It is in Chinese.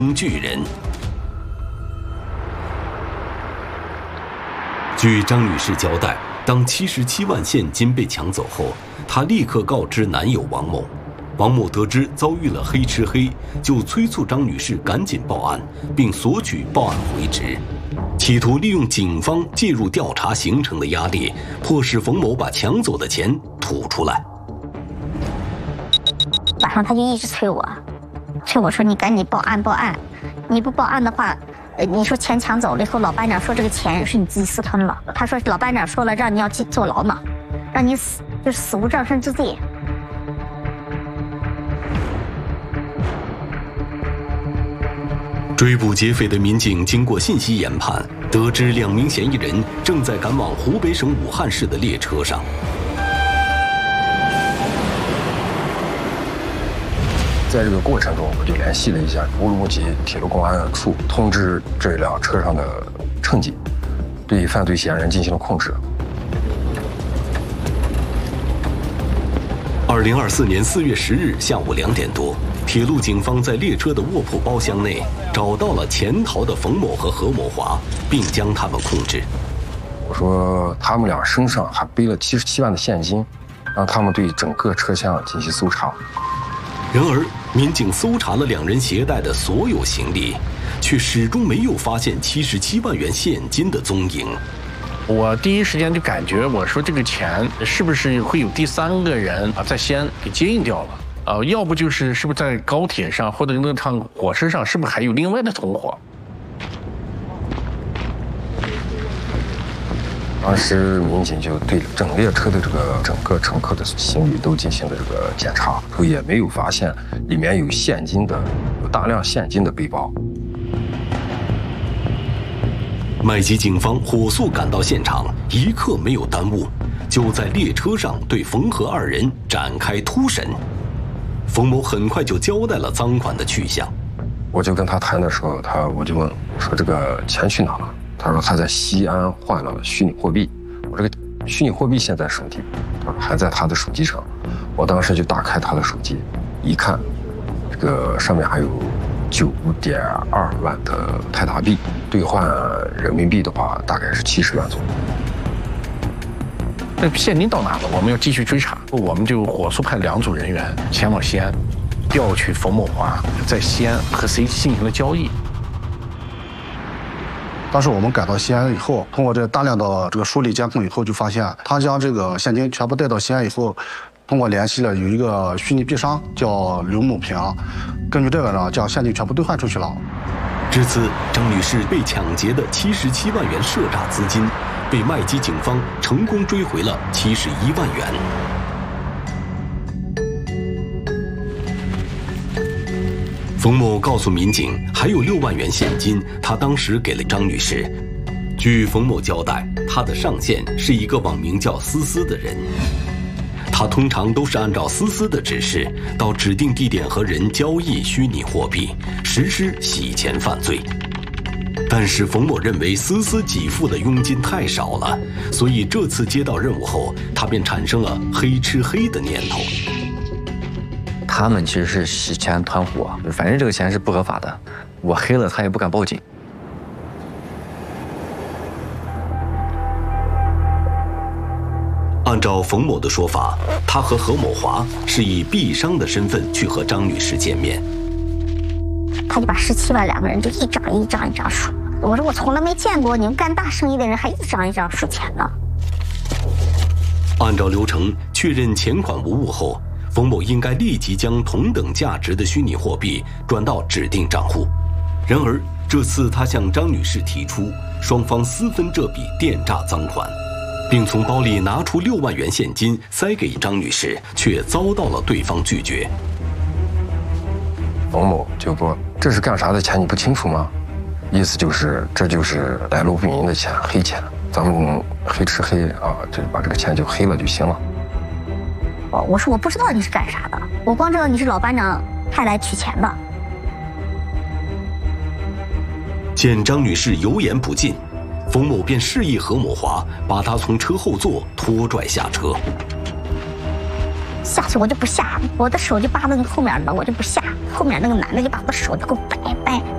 工具人。据张女士交代，当77万现金被抢走后，她立刻告知男友王某。王某得知遭遇了黑吃黑，就催促张女士赶紧报案，并索取报案回执，企图利用警方介入调查形成的压力，迫使冯某把抢走的钱吐出来。 晚上他就一直催我说你赶紧报案报案，你不报案的话，你说钱抢走了以后，老班长说这个钱是你自己私吞了，他说老班长说了让你要去坐牢呢，让你死无葬身之地。 追捕劫匪的民警经过信息研判，得知2名嫌疑人正在赶往湖北省武汉市的列车上。 在这个过程中，我就联系了一下乌鲁木齐铁路公安处，通知这辆车上的乘警，对犯罪嫌疑人进行了控制。 2024年4月10日下午2点多，铁路警方在列车的卧铺包厢内找到了潜逃的冯某和何某华，并将他们控制。 我说他们俩身上还背了77万的现金，让他们对整个车厢进行搜查。 然而，民警搜查了2人携带的所有行李，却始终没有发现77万元现金的踪影。 我第一时间就感觉，我说这个钱是不是会有第3个人在西安给接应掉了？要不就是是不是在高铁上或者那趟火车上，是不是还有另外的同伙？ 当时民警就对整列车的整个乘客的行李都进行了这个检查，也没有发现里面有大量现金的背包。 麦吉警方火速赶到现场，一刻没有耽误，就在列车上对冯何2人展开突审。冯某很快就交代了赃款的去向。 我就跟他谈的时候，我就问说这个钱去哪了？他说他在西安换了虚拟货币。我这个虚拟货币现在什么地步？他说还在他的手机上。我当时就打开他的手机，一看，这个上面还有9.2万的泰达币，兑换人民币的话大概是70万左右。 那现金到哪了？我们要继续追查，我们就火速派2组人员前往西安，调取冯某华在西安和谁进行了交易。 当时我们赶到西安以后，通过这大量的这个梳理监控以后，就发现他将这个现金全部带到西安以后，通过联系了有一个虚拟币商叫刘某平，根据这个呢，将现金全部兑换出去了。 至此，张女士被抢劫的77万元赊诈资金，被麦吉警方成功追回了71万元。冯某告诉民警，还有6万元现金，他当时给了张女士。据冯某交代，他的上线是一个网名叫思思的人，他通常都是按照思思的指示，到指定地点和人交易虚拟货币，实施洗钱犯罪。但是冯某认为思思给付的佣金太少了，所以这次接到任务后，他便产生了黑吃黑的念头。 他们其实是洗钱团伙，反正这个钱是不合法的，我黑了他也不敢报警。 按照冯某的说法，他和何某华是以币商的身份去和张女士见面。 他就把17万2个人就一张数。我说我从来没见过你们干大生意的人还一张数钱呢。 按照流程确认钱款无误后，冯某应该立即将同等价值的虚拟货币转到指定账户。然而这次他向张女士提出双方私分这笔电诈赃款，并从包里拿出6万元现金塞给张女士，却遭到了对方拒绝。 冯某就说：“这是干啥的钱你不清楚吗？”意思就是这就是来路不明的钱，黑钱，咱们黑吃黑啊，就把这个钱就黑了就行了。 我说我不知道你是干啥的，我光知道你是老班长派来取钱的。 见张女士油盐不进，冯某便示意何某华把她从车后座拖拽下车。 下去我就不下，我的手就扒到那后面了，我就不下。后面那个男的就把我的手就给我掰